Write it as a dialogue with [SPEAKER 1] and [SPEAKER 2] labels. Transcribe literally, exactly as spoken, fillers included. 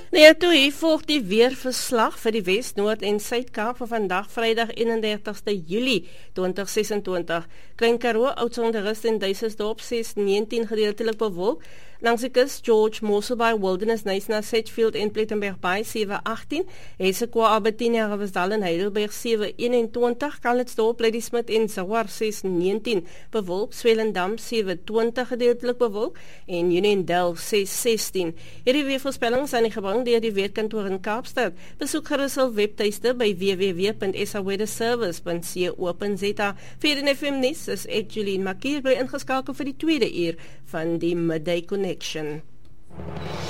[SPEAKER 1] Nee, toe hier volg die weerverslag vir die Wes, Noord en Suid-Kaap vir vandag Vrydag eenendertigste Julie twintig sesentwintig. Klein Karoo, Oudtshoorn en Duisensdorp ses negentien gedeeltelik bewolk. Langs die kus George, Mosselbaai, Wilderness, Knysna, Sedgefield en Plettenberg Bay sewe agttien. Hessequa, Albertina, Riversdal en Heidelberg sewe eenentwintig. Calitzdorp, Ladysmith en Zouar ses negentien bewolk. Swellendam sewe twintig gedeeltelik bewolk en Uniondale ses sestien. Hierdie weervoorspellings aan die gebring deur die Weerkantoor in Kaapstad. Besoek gerus hul webtuiste by w w w punt s a weatherservice punt co punt z a. Vir die F M nuus is Ed Julien Makier by ingeskakel vir die tweede uur van die Midday Connection.